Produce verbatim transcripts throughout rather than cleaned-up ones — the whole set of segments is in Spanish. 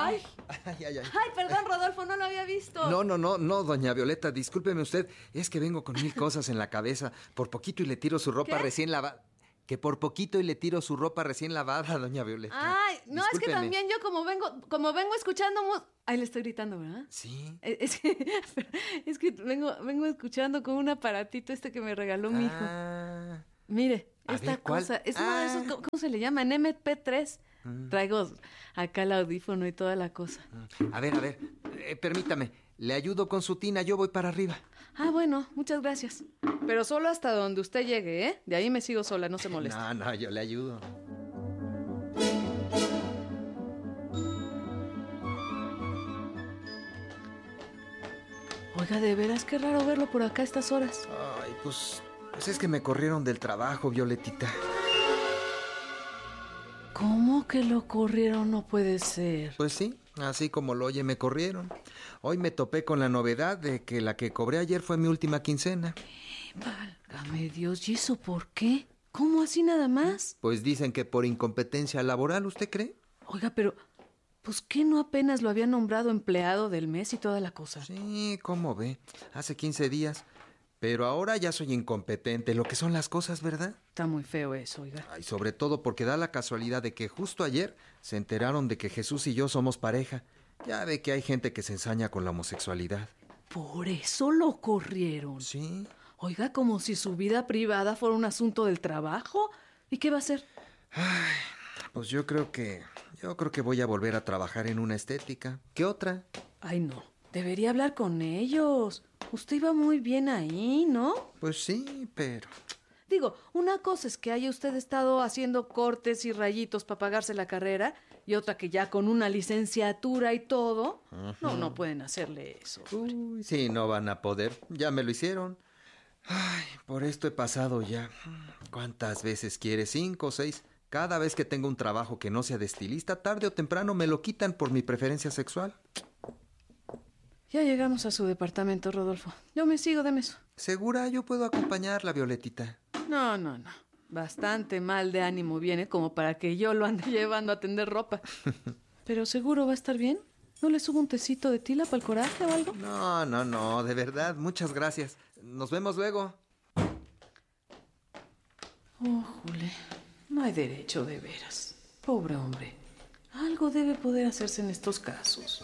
Ay. Ay, ay, ay. Ay, perdón, Rodolfo, no lo había visto. No, no, no, no, doña Violeta, discúlpeme usted. Es que vengo con mil cosas en la cabeza. Por poquito y le tiro su ropa ¿Qué? recién lavada. Que por poquito y le tiro su ropa recién lavada, doña Violeta. Ay, no, es que Discúlpeme. también yo como vengo, como vengo escuchando... mu- Ay, le estoy gritando, ¿verdad? Sí. Es es que, es que vengo, vengo escuchando con un aparatito este que me regaló mi hijo. Ah. Mire, A esta ver, ¿cuál? cosa, es uno de Ah. esos, ¿cómo cómo se le llama? En eme pe tres. Mm. Traigo acá el audífono y toda la cosa. A ver, a ver, eh, permítame. Le ayudo con su tina, yo voy para arriba. Ah, bueno, muchas gracias. Pero solo hasta donde usted llegue, ¿eh? De ahí me sigo sola, no se moleste. No, no, yo le ayudo. Oiga, de veras, qué raro verlo por acá a estas horas. Ay, pues, pues es que me corrieron del trabajo, Violetita. ¿Cómo que lo corrieron? No puede ser. Pues sí, así como lo oye, me corrieron. Hoy me topé con la novedad de que la que cobré ayer fue mi última quincena. Válgame Dios, ¿y eso por qué? ¿Cómo así nada más? Pues dicen que por incompetencia laboral, ¿usted cree? Oiga, pero... Pues ¿qué no apenas lo había nombrado empleado del mes y toda la cosa? Sí, ¿cómo ve? Hace quince días. Pero ahora ya soy incompetente, lo que son las cosas, ¿verdad? Está muy feo eso, oiga. Ay, sobre todo porque da la casualidad de que justo ayer se enteraron de que Jesús y yo somos pareja. Ya ve que hay gente que se ensaña con la homosexualidad. Por eso lo corrieron. Sí. Oiga, como si su vida privada fuera un asunto del trabajo. ¿Y qué va a hacer? Ay, pues yo creo que... Yo creo que voy a volver a trabajar en una estética. ¿Qué otra? Ay, no. Debería hablar con ellos. Usted iba muy bien ahí, ¿no? Pues sí, pero... Digo, una cosa es que haya usted estado haciendo cortes y rayitos para pagarse la carrera y otra que ya con una licenciatura y todo. Ajá. No, no pueden hacerle eso. hombre. Uy, sí, no van a poder. Ya me lo hicieron. Ay, por esto he pasado ya. ¿Cuántas veces quiere? ¿Cinco o seis? Cada vez que tengo un trabajo que no sea de estilista, tarde o temprano me lo quitan por mi preferencia sexual. Ya llegamos a su departamento, Rodolfo. Yo me sigo, deme eso. ¿Segura yo puedo acompañarla, Violetita? No, no, no. Bastante mal de ánimo viene como para que yo lo ande llevando a tender ropa. Pero seguro va a estar bien. ¿No le subo un tecito de tila para el coraje o algo? No, no, no, de verdad, muchas gracias. Nos vemos luego. Oh, Jule, no hay derecho de veras. Pobre hombre. Algo debe poder hacerse en estos casos.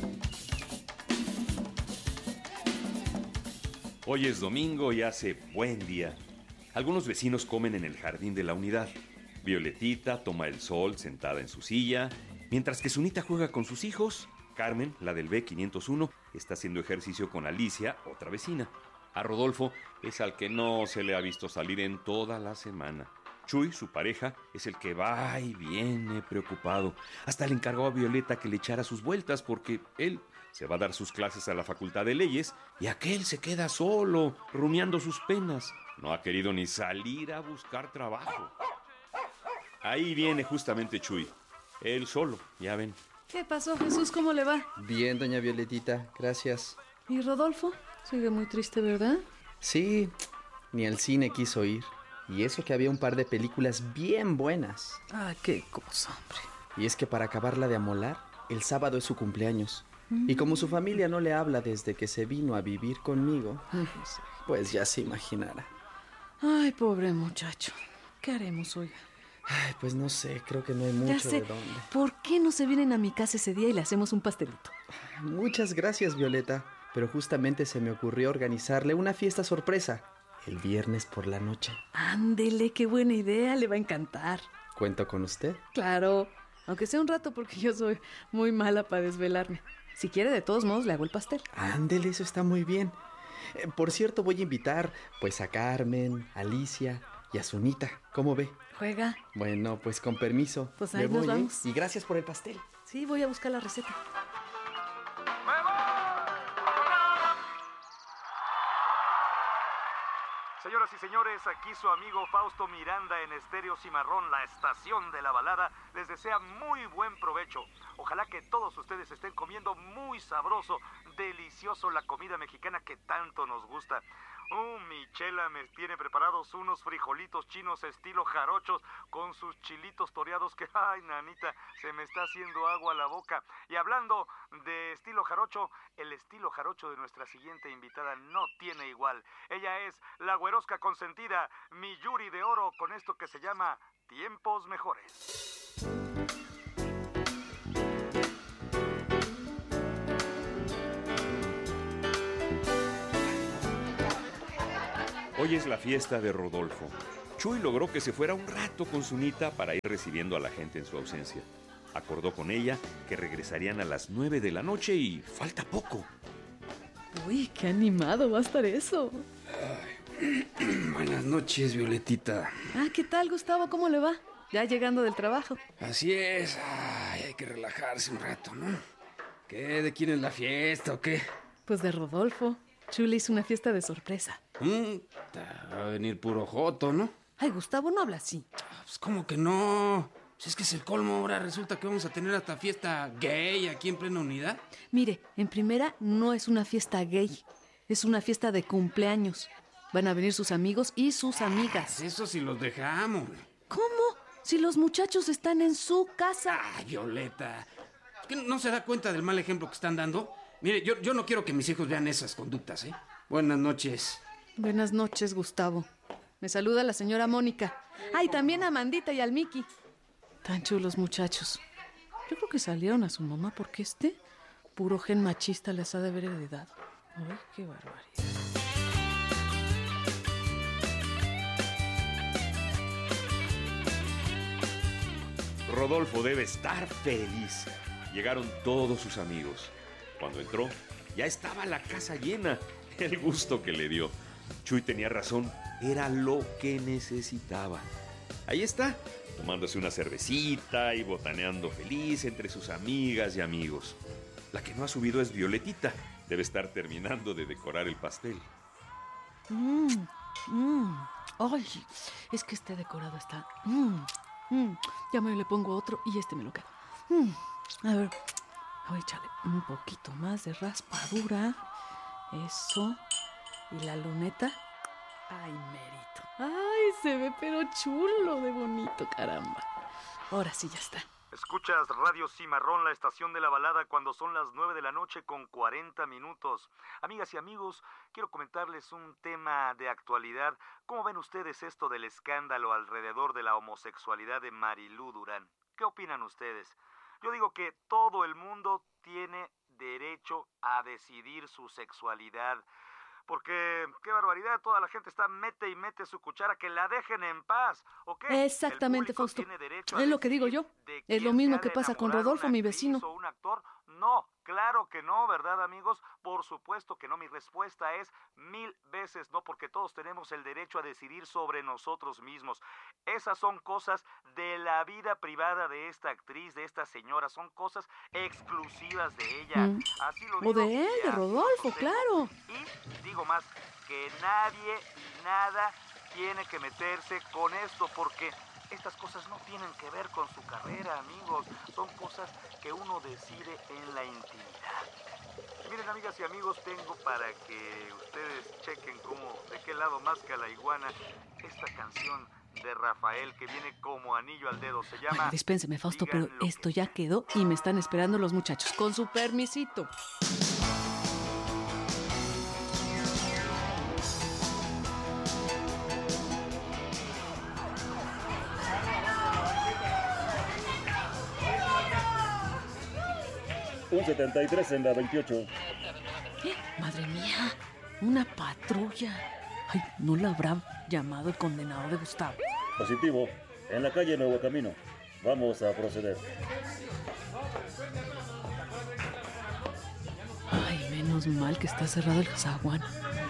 Hoy es domingo y hace buen día. Algunos vecinos comen en el jardín de la unidad. Violetita toma el sol sentada en su silla, mientras que Zunita juega con sus hijos. Carmen, la del be quinientos uno, está haciendo ejercicio con Alicia, otra vecina. A Rodolfo es al que no se le ha visto salir en toda la semana. Chuy, su pareja, es el que va y viene preocupado. Hasta le encargó a Violeta que le echara sus vueltas porque él se va a dar sus clases a la Facultad de Leyes y aquel se queda solo, rumiando sus penas. No ha querido ni salir a buscar trabajo. Ahí viene justamente Chuy. Él solo, ya ven. ¿Qué pasó, Jesús? ¿Cómo le va? Bien, doña Violetita, gracias. ¿Y Rodolfo? Sigue muy triste, ¿verdad? Sí, ni al cine quiso ir. Y eso que había un par de películas bien buenas. Ah, qué cosa, hombre. Y es que para acabarla de amolar, el sábado es su cumpleaños. Y como su familia no le habla desde que se vino a vivir conmigo, pues ya se imaginará. Ay, pobre muchacho. ¿Qué haremos, oiga? Ay, pues no sé, creo que no hay Ya mucho sé. de dónde. ¿Por qué no se vienen a mi casa ese día y le hacemos un pastelito? Muchas gracias, Violeta. Pero justamente se me ocurrió organizarle una fiesta sorpresa el viernes por la noche. Ándele, qué buena idea, le va a encantar. ¿Cuento con usted? Claro, aunque sea un rato porque yo soy muy mala para desvelarme. Si quiere, de todos modos, le hago el pastel. Ándele, eso está muy bien. Eh, por cierto, voy a invitar pues a Carmen, a Alicia y a Zunita. ¿Cómo ve? Juega. Bueno, pues con permiso. Pues ahí Me nos voy, ¿eh? vamos. Y gracias por el pastel. Sí, voy a buscar la receta. Señoras y señores, aquí su amigo Fausto Miranda en Estéreo Cimarrón, la estación de la balada, les desea muy buen provecho. Ojalá que todos ustedes estén comiendo muy sabroso, delicioso la comida mexicana que tanto nos gusta. Uh, mi chela me tiene preparados unos frijolitos chinos estilo jarochos con sus chilitos toreados que, ay, nanita, se me está haciendo agua a la boca. Y hablando de estilo jarocho, el estilo jarocho de nuestra siguiente invitada no tiene igual. Ella es la güerosca consentida, mi Yuri de oro, con esto que se llama Tiempos Mejores. Hoy es la fiesta de Rodolfo. Chuy logró que se fuera un rato con su Nita para ir recibiendo a la gente en su ausencia. Acordó con ella que regresarían a las nueve de la noche y falta poco. Uy, qué animado va a estar eso. Ay. Buenas noches, Violetita. Ah, ¿qué tal, Gustavo? ¿Cómo le va? Ya llegando del trabajo. Así es. Ay, hay que relajarse un rato, ¿no? ¿Qué? ¿De quién es la fiesta o qué? Pues de Rodolfo. Chuy le hizo una fiesta de sorpresa. Mm, va a venir puro joto, ¿no? Ay, Gustavo, no habla así. Pues, ¿cómo que no? Si es que es el colmo, ahora resulta que vamos a tener hasta fiesta gay aquí en plena unidad. Mire, en primera, no es una fiesta gay. Es una fiesta de cumpleaños. Van a venir sus amigos y sus amigas. Eso sí los dejamos. ¿Cómo? Si los muchachos están en su casa. Ay, Violeta. ¿Qué no se da cuenta del mal ejemplo que están dando? Mire, yo, yo no quiero que mis hijos vean esas conductas, ¿eh? Buenas noches. Buenas noches, Gustavo. Me saluda la señora Mónica. Ay, también a Amandita y al Miki. Tan chulos muchachos. Yo creo que salieron a su mamá porque este puro gen machista les ha de haber heredado. Ay, qué barbaridad. Rodolfo debe estar feliz. Llegaron todos sus amigos. Cuando entró, ya estaba la casa llena. El gusto que le dio. Chuy tenía razón, era lo que necesitaba. Ahí está, tomándose una cervecita y botaneando feliz entre sus amigas y amigos. La que no ha subido es Violetita. Debe estar terminando de decorar el pastel. Mmm, mmm. Ay, es que este decorado está... Mmm, mmm. Ya me le pongo otro y este me lo quedo. Mmm. A ver, voy a echarle un poquito más de raspadura. Eso. Y la luneta. Ay, mérito. Ay, se ve pero chulo de bonito, caramba. Ahora sí ya está. Escuchas Radio Cimarrón, la estación de la balada, cuando son las nueve de la noche con cuarenta minutos. Amigas y amigos, quiero comentarles un tema de actualidad. ¿Cómo ven ustedes esto del escándalo alrededor de la homosexualidad de Marilú Durán? ¿Qué opinan ustedes? Yo digo que todo el mundo tiene derecho a decidir su sexualidad. Porque, qué barbaridad, toda la gente está mete y mete su cuchara, que la dejen en paz, ¿ok? Exactamente, Fausto. Es lo que digo yo. Es lo mismo que pasa con Rodolfo, mi vecino. ¿O un actor? No, claro que no, ¿verdad, amigos? Por supuesto que no. Mi respuesta es mil veces no, porque todos tenemos el derecho a decidir sobre nosotros mismos. Esas son cosas de la vida privada de esta actriz, de esta señora. Son cosas exclusivas de ella. Mm. Así lo O digo, de él, de Rodolfo, claro. Y digo más, que nadie y nada tiene que meterse con esto, porque estas cosas no tienen que ver con su carrera, amigos. Son cosas que uno decide en la intimidad. Miren, amigas y amigos, tengo para que ustedes chequen cómo, de qué lado masca la iguana, esta canción de Rafael que viene como anillo al dedo. Se llama... Bueno, dispénseme, Fausto, Digan pero lo que esto ya quedó y me están esperando los muchachos. Con su permisito. Un setenta y tres en la veintiocho. ¿Eh? Madre mía, una patrulla. Ay, ¿no la habrá llamado el condenado de Gustavo? Positivo. En la calle Nuevo Camino. Vamos a proceder. Ay, menos mal que está cerrado el zaguán.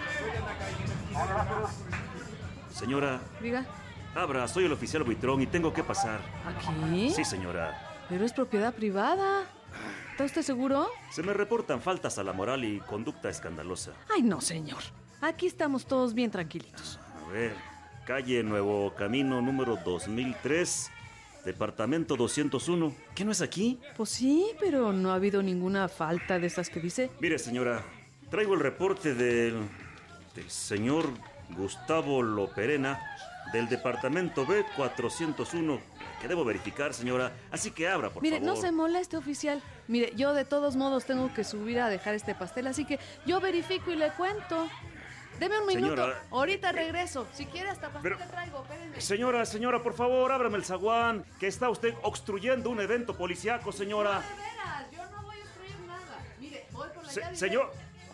Señora, Diga, abra, soy el oficial Buitrón y tengo que pasar. ¿aquí? Sí, señora. Pero es propiedad privada. ¿Está usted seguro? Se me reportan faltas a la moral y conducta escandalosa. Ay, no, señor. Aquí estamos todos bien tranquilitos. A ver, calle Nuevo Camino número dos mil tres, departamento doscientos uno. ¿Qué no es aquí? Pues sí, pero no ha habido ninguna falta de esas que dice. Mire, señora, traigo el reporte del del señor Gustavo Loperena, del departamento B cuatrocientos uno, que debo verificar, señora. Así que abra, por Mire, favor. no se moleste, oficial. Mire, yo de todos modos tengo que subir a dejar este pastel, así que yo verifico y le cuento. Deme un minuto. Señora, Ahorita regreso. Si quiere, hasta pastel pero- le traigo. Espérenme. Señora, señora, por favor, ábrame el zaguán, que está usted obstruyendo un evento policiaco, señora. No, de veras, yo no voy a obstruir nada. Mire, voy por la Se- llave y señor,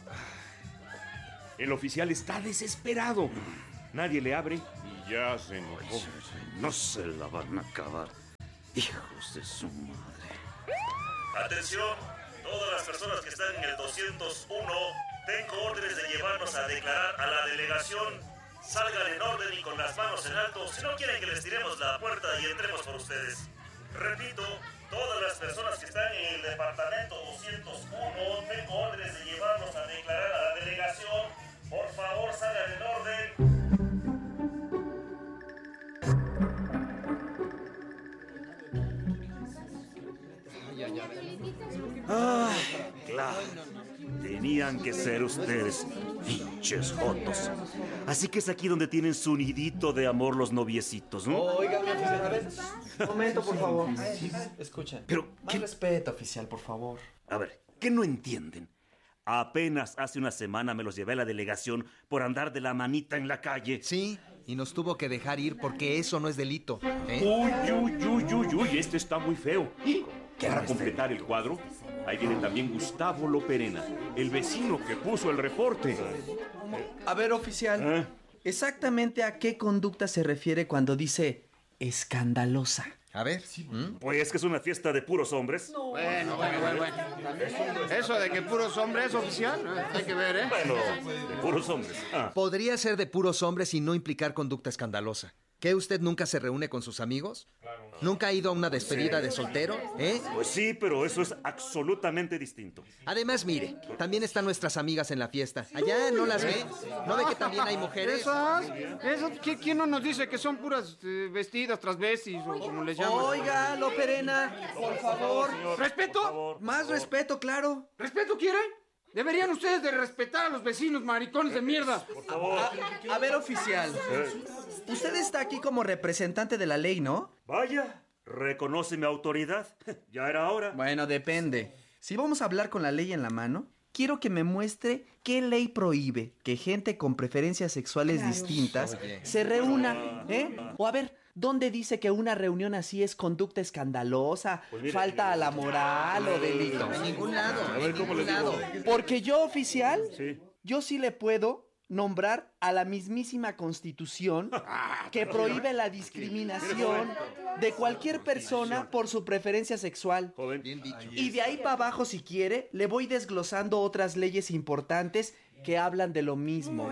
El oficial está desesperado. Nadie le abre y ya se enojó. no se la van a acabar. Hijos de su madre. Atención, todas las personas que están en el doscientos uno, tengo órdenes de llevarnos a declarar a la delegación. Salgan en orden y con las manos en alto, si no quieren que les tiremos la puerta y entremos por ustedes. Repito, todas las personas que están en el departamento doscientos uno, tengo órdenes de llevarnos a declarar a la delegación. Por favor, salgan en orden. Ah, claro. Tenían que ser ustedes, pinches jotos. Así que es aquí donde tienen su nidito de amor los noviecitos, ¿no? Oiga, mi oficial, a ver, un momento, por favor. Escuchen. Pero, Más ¿qué- respeto, oficial, por favor. A ver, ¿qué no entienden? Apenas hace una semana me los llevé a la delegación por andar de la manita en la calle. Sí, y nos tuvo que dejar ir porque eso no es delito. ¿eh? Uy, uy, uy, uy, uy, este está muy feo. Para completar el cuadro, ahí viene también Gustavo Loperena, el vecino que puso el reporte. A ver, oficial, ¿Eh? ¿exactamente a qué conducta se refiere cuando dice escandalosa? A ver. ¿m? Pues que es una fiesta de puros hombres. Bueno, bueno, bueno, bueno. Eso de que puros hombres, oficial, eh, hay que ver, ¿eh? Bueno, de puros hombres. Ah. Podría ser de puros hombres y no implicar conducta escandalosa. ¿Qué, usted nunca se reúne con sus amigos? ¿Nunca ha ido a una despedida de soltero? ¿Eh? Pues sí, pero eso es absolutamente distinto. Además, mire, también están nuestras amigas en la fiesta. Allá, ¿no las ve? ¿No ve que también hay mujeres? ¿Esas? ¿Esas? ¿Qui- ¿Quién no nos dice que son puras eh, vestidas, transvestis o como les llaman? Oiga, Loperena, por favor. ¿Respeto? Más respeto, claro. ¿Respeto quiere? Deberían ustedes de respetar a los vecinos maricones de mierda. A, a ver, oficial. Usted está aquí como representante de la ley, ¿no? Vaya, reconoce mi autoridad. Ya era hora. Bueno, depende. Si vamos a hablar con la ley en la mano, quiero que me muestre qué ley prohíbe que gente con preferencias sexuales distintas se reúna, ¿eh? O a ver, ¿dónde dice que una reunión así es conducta escandalosa, Pues mire, falta a la moral o delito? En ningún lado, A ver, en ¿cómo ningún les lado. digo? Porque yo, oficial, Sí. yo sí le puedo nombrar a la mismísima Constitución que prohíbe la discriminación de cualquier persona por su preferencia sexual. Joven. Bien dicho. Y de ahí para abajo, si quiere, le voy desglosando otras leyes importantes que hablan de lo mismo.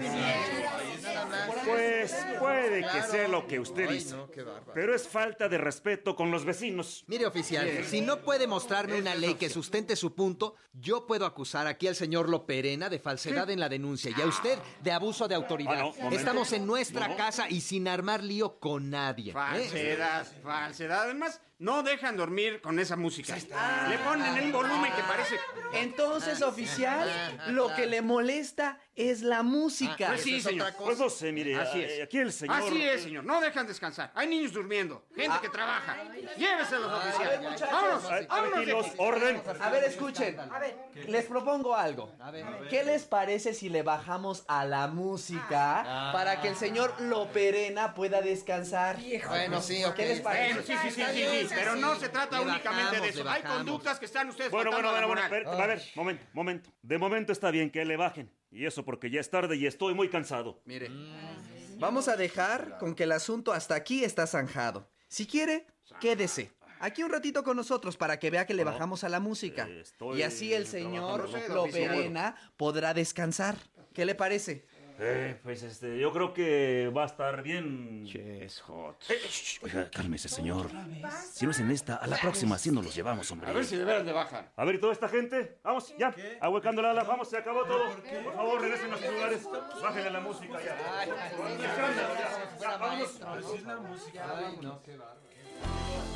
Pues puede que Claro. sea lo que usted Ay, dice. no, qué bárbaro. Pero es falta de respeto con los vecinos. Mire, oficial, si no puede mostrarme una ley que sustente su punto, yo puedo acusar aquí al señor Loperena de falsedad en la denuncia y a usted de abuso de autoridad. Ah, no, momento. Estamos en nuestra No. casa y sin armar lío con nadie. ¿eh? Falsedad, falsedad. Además, no dejan dormir con esa música. Le ponen un volumen que parece... Entonces, oficial, lo que le molesta es la música. Pues sí, Esa es señor. otra cosa. Pues no sé, mire, Así eh, es. aquí el señor... Así es, señor. No dejan descansar. Hay niños durmiendo, gente que trabaja. Lléveselos, oficial. Vámonos, Ay, vámonos. de tranquilos, aquí. orden. A ver, escuchen. Les propongo algo. ¿Qué les parece si le bajamos a la música para que el señor Loperena pueda descansar? Bueno, sí, ok. ¿Qué les parece? Bueno, sí, sí, sí, sí, sí, pero no se trata Le únicamente de bajamos, eso. le Hay bajamos. conductas que están ustedes Bueno, bueno, faltando bueno, a la bueno, moral. espérate, a ver, momento, momento. De momento está bien que le bajen. Y eso porque ya es tarde y estoy muy cansado. Mire, vamos a dejar con que el asunto hasta aquí está zanjado. Si quiere, quédese. Aquí un ratito con nosotros para que vea que le bajamos a la música. Eh, estoy Y así el señor trabajando. Loperena podrá descansar. ¿Qué le parece? Eh, pues este, yo creo que va a estar bien. Yes, hot. Eh, shh, oiga, cálmese, señor. Si no es en esta, a la próxima sí nos los llevamos, hombre. A ver si de veras le bajan. A ver, ¿y toda esta gente? Vamos, ya, ahuecando la ala, vamos, se acabó todo. Por favor, regresen a sus lugares. Bájenle la música ya. Ya, vámonos. Ay, no, qué bárbaro.